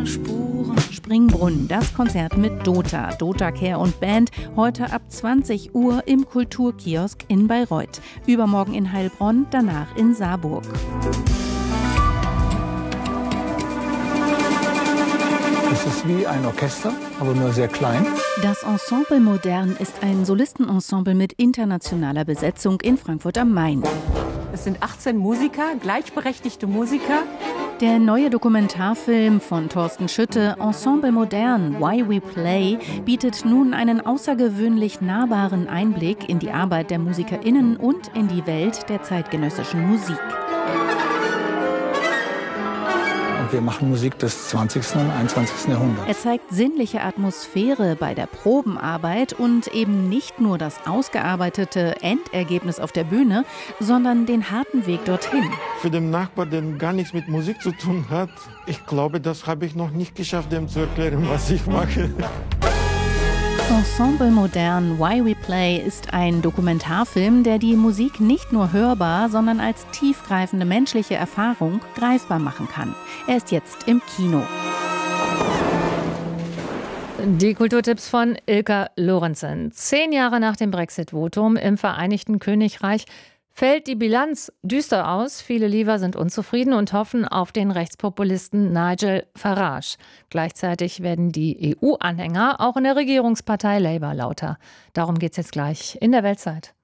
keine Spuren. Springbrunnen, das Konzert mit Dota. Dota Care und Band, heute ab 20 Uhr im Kulturkiosk in Bayreuth. Übermorgen in Heilbronn, danach in Saarburg. Es ist wie ein Orchester, aber nur sehr klein. Das Ensemble Modern ist ein Solistenensemble mit internationaler Besetzung in Frankfurt am Main. Es sind 18 Musiker, gleichberechtigte Musiker. Der neue Dokumentarfilm von Thorsten Schütte, Ensemble Modern, Why We Play, bietet nun einen außergewöhnlich nahbaren Einblick in die Arbeit der MusikerInnen und in die Welt der zeitgenössischen Musik. Wir machen Musik des 20. und 21. Jahrhunderts. Er zeigt sinnliche Atmosphäre bei der Probenarbeit und eben nicht nur das ausgearbeitete Endergebnis auf der Bühne, sondern den harten Weg dorthin. Für den Nachbar, der gar nichts mit Musik zu tun hat, ich glaube, das habe ich noch nicht geschafft, dem zu erklären, was ich mache. Ensemble Modern, Why We Play ist ein Dokumentarfilm, der die Musik nicht nur hörbar, sondern als tiefgreifende menschliche Erfahrung greifbar machen kann. Er ist jetzt im Kino. Die Kulturtipps von Ilka Lorenzen. 10 Jahre nach dem Brexit-Votum im Vereinigten Königreich fällt die Bilanz düster aus. Viele Leaver sind unzufrieden und hoffen auf den Rechtspopulisten Nigel Farage. Gleichzeitig werden die EU-Anhänger auch in der Regierungspartei Labour lauter. Darum geht's jetzt gleich in der Weltzeit.